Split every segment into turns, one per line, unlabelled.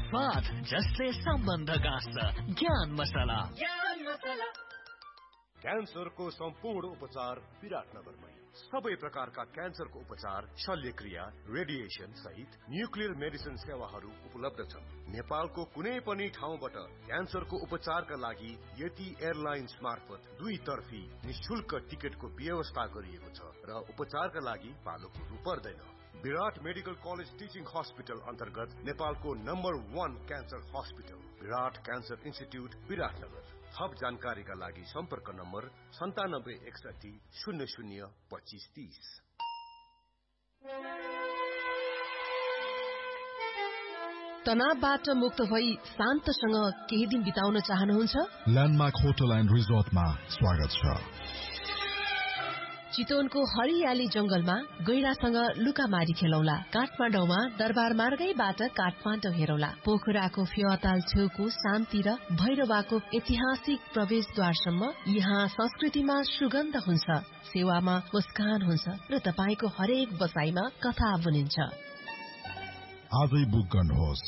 स्वाद जसले सम्बन्ध गाँच्छ। ज्ञान मसला।
क्यान्सरको सम्पूर्ण उपचार विराटनगरमै। सबै प्रकारका क्यान्सरको उपचार, शल्यक्रिया, रेडिएसन सहित न्युक्लियर मेडिसिन सेवाहरू उपलब्ध छन्। नेपालको कुनै पनि ठाउँबाट क्यान्सरको उपचारका लागि यति एयरलाइन्स मार्फत 2 तर्फी निशुल्क टिकटको व्यवस्था गरिएको छ र उपचारका लागि पालो कुर्नु पर्दैन। विराट मेडिकल कलेज टिचिङ हस्पिटल अन्तर्गत नेपालको नम्बर 1 क्यान्सर हस्पिटल विराट क्यान्सर इन्स्टिट्युट विराटनगर। थप जानकारीका लागि सम्पर्क नम्बर 9761002530।
तनावबाट मुक्त भई शान्तसँग केही दिन बिताउन चाहनुहुन्छ?
ल्यान्डमार्क होटल एन्ड रिजोर्टमा स्वागत छ।
चितवनको हरियाली जंगलमा गैंडासँग लुकामारी खेलौला। काठमाडौँमा दरबार मार्गैबाट काठमाडौँ हेरौला। पोखराको फेवाताल छेउको शान्ति र भैरवाको ऐतिहासिक प्रवेशद्वारसम्म यहाँ संस्कृतिमा सुगन्ध हुन्छ, सेवामा मुस्कान हुन्छ र तपाईको हरेक बसाइमा कथा बुनिन्छ।
आजै बुक गर्नुहोस्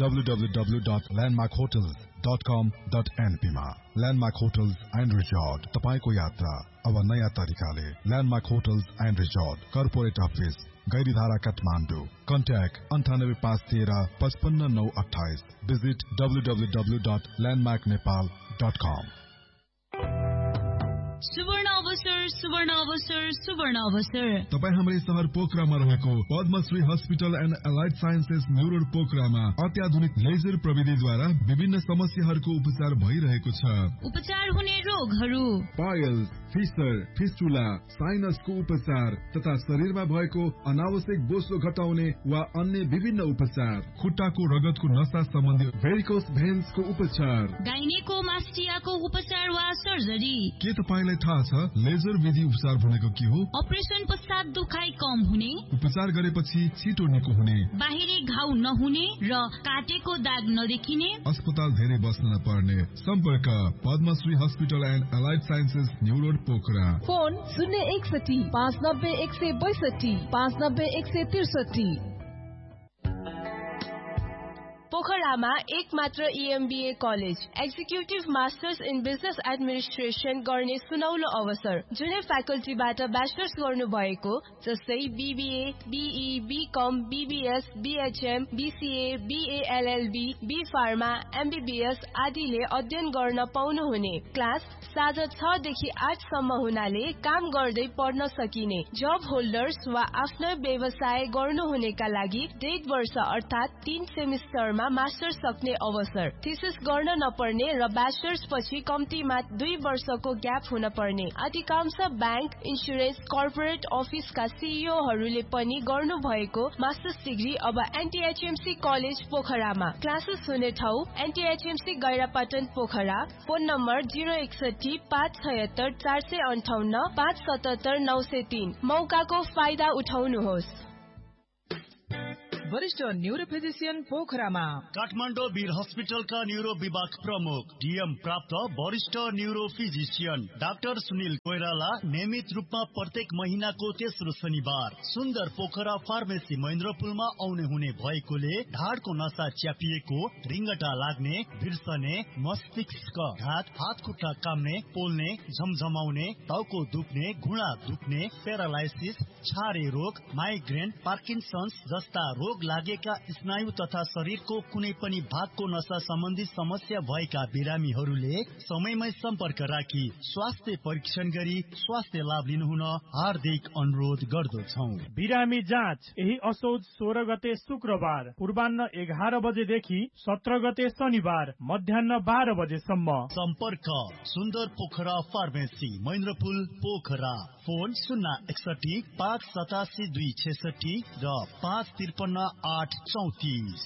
www.landmarkhotels.com.np मा। ल्यान्डमार्क होटल्स एन्ड रिजोर्ट, तपाईको यात्रा अब नयाँ तरिकाले। Landmark hotels and resort, corporate office, Gairidhara, Kathmandu. Contact 9853555928। Visit www.landmarknepal.com।
सुवर्ण अवसर, सुवर्ण अवसर, सुवर्ण अवसर।
तपाईँ हाम्रै शहर पोखरामा रहेको Padmashri hospital and allied sciences new road पोखरामा अत्याधुनिक लेजर प्रविधिद्वारा विभिन्न समस्याहरूको उपचार भइरहेको छ।
उपचार हुने रोगहरू:
पाइल्स, फिसर, फिस्टुला, साइनसको उपचार तथा शरीरमा भएको अनावश्यक बोसो घटाउने वा अन्य विभिन्न उपचार। खुट्टाको रगतको नसा सम्बन्धी भेरिकोस भेन्सको उपचार।
गाइनेकोमास्टियाको उपचार वा सर्जरी।
के तपाईलाई थाहा छ लेजर विधि उपचार भनेको के हो?
अपरेसन पश्चात दुखाइ कम हुने,
उपचार गरेपछि छिटो निको हुने,
बाहिरी घाउ नहुने र काटेको दाग नदेखिने,
अस्पताल धेरै बस्न नपर्ने। सम्पर्क Padmashri hospital and allied sciences new road Pokhara.
Phone 061 590 162 590 163। पोखरामा एक मात्र EMBA college, executive masters in business administration गर्ने सुनौलो अवसर। जुनै फ्याकल्टीबाट ब्याचलर्स गर्नु भएको जस्तै BBA, BE, BCom, BBS, BHM, BCA, BA LLB, B Pharma, MBBS आदिले अध्ययन गर्न पाउनुहुने। क्लास साँझ 6 देखि 8 सम्म हुनाले काम गर्दै पढ्न सकिने। जब होल्डर्स वा आफ्नो व्यवसाय गर्नुहुनेका लागि 1.5 वर्ष अर्थात 3 सेमिस्टरमा मास्टर्स सक्ने अवसर। थीसिस गर्न नपर्ने र ब्याचलर्स पछि कम्तीमा 2 वर्षको ग्याप हुन पर्ने। अधिकांश बैंक, इन्स्योरेन्स, कर्पोरेट अफिसका सीईओहरूले पनि गर्नु भएको मास्टर्स डिग्री अब NTHMC कलेज पोखरामा। क्लासेस हुने ठाउँ NTHMC गैरापाटन पोखरा। Phone number 061 576 458 577 903। मौकाको फाइदा उठाउनुहोस्।
वरिष्ठ न्यूरो फिजिशियन पोखरामा।
काठमाडौँ वीर हस्पिटलका न्यूरो विभाग प्रमुख, DM प्राप्त वरिष्ठ neuro physician doctor Sunil Koirala नियमित रूपमा प्रत्येक महिनाको तेस्रो शनिबार सुन्दर पोखरा फार्मेसी महेन्द्रपुलमा आउने हुने भएकोले ढाडको नसा च्यापिएको, रिङ्गटा लाग्ने, बिर्सने, मस्तिष्क घात, हात खुट्टा काम्ने, पोल्ने, झमझमाउने, टाउको दुख्ने, घुँडा दुख्ने, प्यारालाइसिस, छारे रोग, माइग्रेन, पार्किन्सन्स जस्ता रोग लागेका स्नायु तथा शरीरको कुनै पनि भागको नसा सम्बन्धी समस्या भएका बिरामीहरूले समयमै सम्पर्क राखी स्वास्थ्य परीक्षण गरी स्वास्थ्य लाभ लिनुहुन हार्दिक अनुरोध गर्दछौं।
बिरामी जाँच यही असोज 16 गते शुक्रबार पूर्वाह्न 11 बजेदेखि 17 गते शनिबार मध्याह्न 12 बजेसम्म।
सम्पर्क सुन्दर पोखरा फार्मेसी महेन्द्रपुल पोखरा। फोन 061 587 266 र 553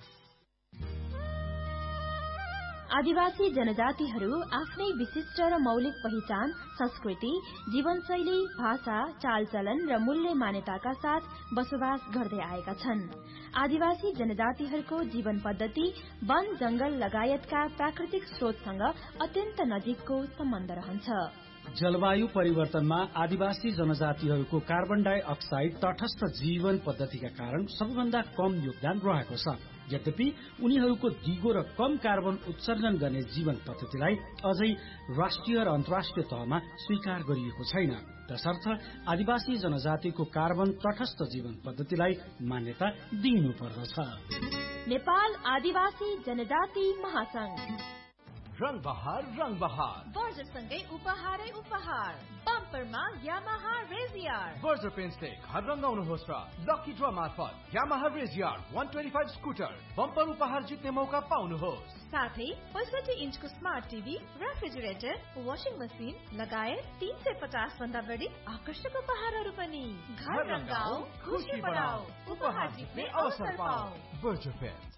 आदिवासी जनजातिहरू आफ्नै विशिष्ट र मौलिक पहिचान, संस्कृति, जीवनशैली, भाषा, चालचलन र मूल्य मान्यताका साथ बसोबास गर्दै आएका छन्। आदिवासी जनजातिहरूको जीवन पद्धति वन, जंगल लगायतका प्राकृतिक स्रोतसँग अत्यन्त नजिकको सम्बन्ध रहन्छ।
जलवायु परिवर्तनमा आदिवासी जनजातिहरूको कार्बन डाइअक्साइड तटस्थ जीवन पद्धतिका कारण सबैभन्दा कम योगदान रहेको छ। यद्यपि उनीहरूको दिगो र कम कार्बन उत्सर्जन गर्ने जीवन पद्धतिलाई अझै राष्ट्रिय र अन्तर्राष्ट्रिय तहमा स्वीकार गरिएको छैन। तसर्थ आदिवासी जनजातिको कार्बन तटस्थ जीवन पद्धतिलाई मान्यता दिइनुपर्दछ।
नेपाल आदिवासी जनजाति महासंघ
रंग बहार
वर्जसँगै उपहारै उपहार बम्परमा यामाहा रेजियर
वर्जर पेन्ट्सले घर रंगाउनुहोस् र लकी ड्र मार्फत यामाहा रेजियर 125 स्कुटर बम्पर उपहार जित्ने मौका पाउनुहोस्।
साथै 65 इन्चको smart TV, refrigerator, washing machine लगायत 350 भन्दा बढी आकर्षक उपहारहरू पनि। घर रंगाऊ, खुशी बढाऊ, उपहार जित्ने अवसर पाऊ।
वर्जर पेन्ट्स।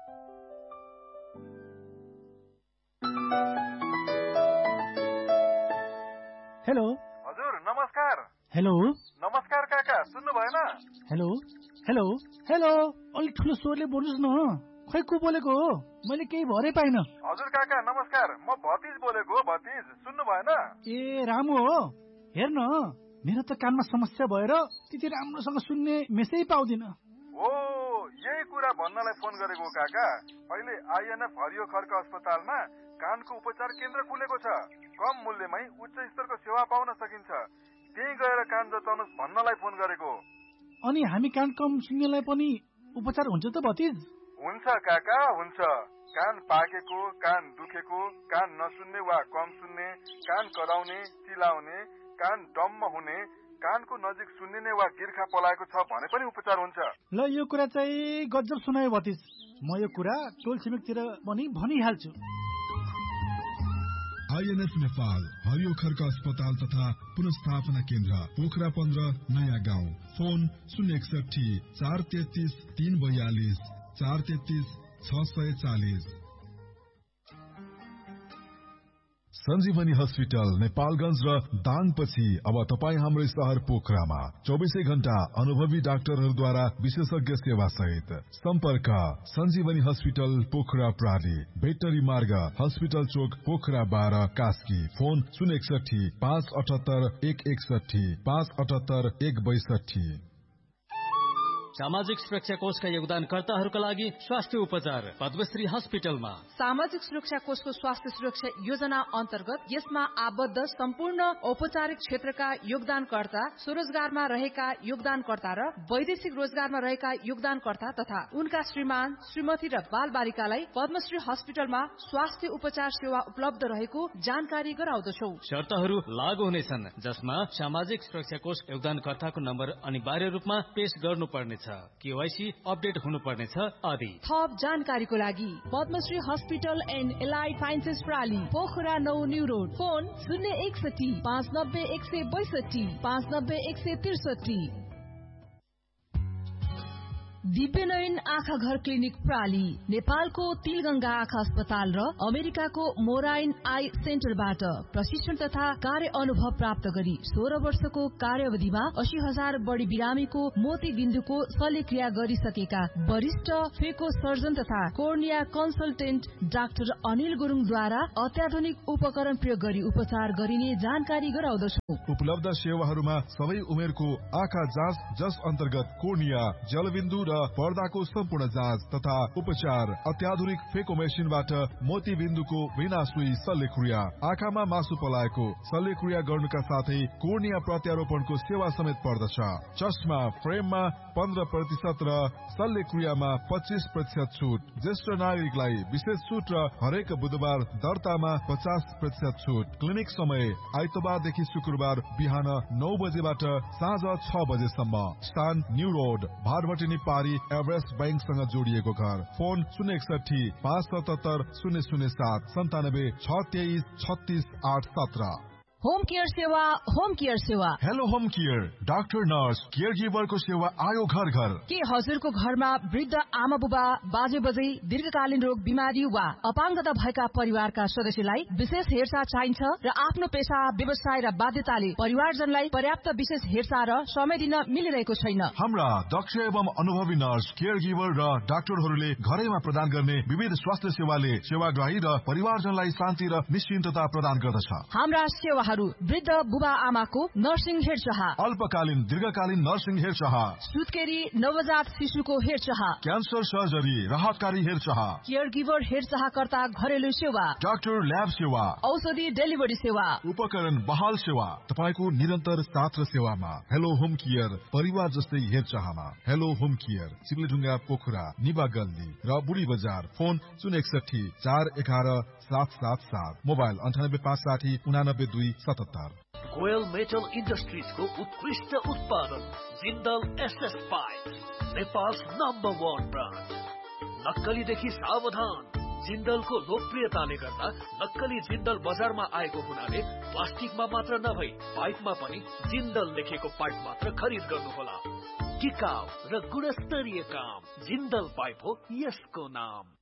हेलो
हजुर नमस्कार।
हेलो
नमस्कार काका, सुन्नु भएन?
हेलो हेलो हेलो अलि ठुलो स्वरले बोल्नुहोस् न। खै को बोलेको हो? मैले केही भरै पाइन।
हजुर काका नमस्कार, म भतिज बोलेको हो। भतिज सुन्नु भएन?
ए रामु हो। हेर्न मेरो त कानमा समस्या भएर त्यति राम्रोसँग सुन्ने मेसै पाउँदिन।
ओ यही कुरा भन्नलाई फोन गरेको काका। अहिले आइएनएफ हरियो खर्क अस्पतालमा कानको उपचार केन्द्र खुलेको छ। कम मूल्यमै उच्च स्तरको सेवा पाउन सकिन्छ। त्यही गएर कान जचाउनुहोस् भन्नलाई फोन गरेको।
अनि हामी कान कम सुन्नेलाई पनि उपचार हुन्छ त भतिज?
हुन्छ काका हुन्छ। कान पाकेको, कान दुखेको, कान नसुन्ने वा कम सुन्ने, कान कराउने, चिलाउने, कान डम्म हुने, कानको नजिक सुन्निने वा गिर्खा पलाएको छ भने पनि उपचार हुन्छ।
ल यो कुरा चाहिँ गजब सुनायो भतिज। म यो कुरा टोल छिमेकतिर पनि भनिहाल्छु।
आइएनएफ नेपाल हरियो खर्क अस्पताल तथा पुनर्स्थापना केन्द्र पोखरा 15 नयाँ गाउँ। फोन 061 433 342 433 640। सञ्जीवनी हस्पिटल नेपालगञ्ज र दाङपछि अब तपाईँ हाम्रै शहर पोखरामा 24 घण्टा अनुभवी डाक्टरहरूद्वारा विशेषज्ञ सेवा सहित। सम्पर्क सञ्जीवनी हस्पिटल पोखरा प्राली, भेटनरी मार्ग, हस्पिटल चोक, पोखरा 12 कास्की। फोन 061 578 161 578 162।
सामाजिक सुरक्षा कोषका योगदानकर्ताहरूका लागि स्वास्थ्य उपचार पद्मश्री हस्पिटलमा।
सामाजिक सुरक्षा कोषको स्वास्थ्य सुरक्षा योजना अन्तर्गत यसमा आबद्ध सम्पूर्ण औपचारिक क्षेत्रका योगदानकर्ता, स्वरोजगारमा रहेका योगदानकर्ता र वैदेशिक रोजगारमा रहेका योगदानकर्ता तथा उनका श्रीमान, श्रीमती र बाल बालिकालाई पद्मश्री हस्पिटलमा स्वास्थ्य उपचार सेवा उपलब्ध रहेको जानकारी गराउँदछौ।
शर्तहरू लागू हुनेछन्, जसमा सामाजिक सुरक्षा कोष योगदानकर्ताको नम्बर अनिवार्य रूपमा पेश गर्नुपर्नेछ, केवाईसी अपडेट हुनुपर्नेछ आदि।
थप जानकारीको लागि Padmashri hospital and allied sciences प्राली, Pokhara 9 new road. Phone 061 590 162 590 163। दिव्यनयन आँखा घर क्लिनिक प्राली नेपालको तिलगंगा आँखा अस्पताल र अमेरिकाको मोराइन आई सेन्टरबाट प्रशिक्षण तथा कार्य अनुभव प्राप्त गरी 16 वर्षको कार्यावधिमा 80,000 बढी बिरामीको मोती बिन्दुको शल्यक्रिया गरिसकेका वरिष्ठ फेको सर्जन तथा कोर्निया कन्सल्टेन्ट डाक्टर अनिल गुरुङद्वारा अत्याधुनिक उपकरण प्रयोग गरी उपचार गरिने जानकारी गराउँदछौ।
उपलब्ध सेवाहरूमा सबै उमेरको आँखा जाँच, जस अन्तर्गत कोर्निया, जलबिन्दु र पर्दाको सम्पूर्ण जाँच तथा उपचार, अत्याधुनिक फेको मेसिनबाट मोती बिन्दुको बिना सुई शल्यक्रिया, आँखामा मासु पलाएको शल्यक्रिया गर्नुका साथै कोर्निया प्रत्यारोपणको सेवा समेत पर्दछ। चस्मा फ्रेममा 15% र शल्यक्रियामा 25% छुट। ज्येष्ठ नागरिकलाई विशेष छुट र हरेक बुधबार दर्तामा 50% छुट। क्लिनिक समय आइतबारदेखि शुक्रबार बिहान 9 बजेबाट साँझ 6 बजेसम्म। स्थान न्यू रोड, भारभटिनी पारी, एभरेस्ट बैंकसँग जोडिएको घर। फोन 061 577 007 97 623 36 817।
होम केयर सेवा।
Hello home care, doctor nurse care गिभरको सेवा आयो घर घर।
के हजुरको घरमा वृद्ध आमा बुबा, बाजे बजै, दीर्घकालीन रोग, बिमारी वा अपाङ्गता भएका परिवारका सदस्यलाई विशेष हेरचाह चाहिन्छ र आफ्नो पेशा, व्यवसाय र बाध्यताले परिवारजनलाई पर्याप्त विशेष हेरचाह र समय दिन मिलिरहेको छैन।
हाम्रा दक्ष एवं अनुभवी नर्स, केयर गिभर र डाक्टरहरूले घरैमा प्रदान गर्ने विविध स्वास्थ्य सेवाले सेवाग्राही र परिवारजनलाई शान्ति र निश्चिन्तता प्रदान गर्दछ।
हाम्रा सेवाहरू समस्याहरू, वृद्ध बुबा आमाको नर्सिङ हेरचाह,
अल्पकालीन दीर्घकालीन नर्सिङ हेरचाह,
सुत्केरी नवजात शिशुको हेरचाह,
क्यान्सर सर्जरी राहतकारी हेरचाह,
केयर गिभर हेरचाहकर्ता घरेलु सेवा,
डाक्टर ल्याब सेवा,
औषधि डेलिभरी सेवा,
उपकरण बहाल सेवा, तपाईको निरन्तर साथ र सेवामा। हेलो होम केयर, परिवार जस्तै हेरचाहमा। हेलो होम केयर, चिप्लेढुङ्गा पोखरा, निबा गल्ली र बुढी बजार। Phone 061 411 777, mobile 98 560 89 277।
गोयल मेटल इन्डस्ट्रिजको उत्कृष्ट उत्पादन Jindal SS pipe, Nepal's number 1 brand. नक्कलीदेखि सावधान। जिन्दलको लोकप्रियताले गर्दा नक्कली जिन्दल बजारमा आएको हुनाले प्लास्टिकमा मात्र नभई पाइपमा पनि जिन्दल लेखेको पाइप मात्र खरिद गर्नुहोला। टिकाउ र गुणस्तरीय काम, जिन्दल पाइप हो यसको नाम।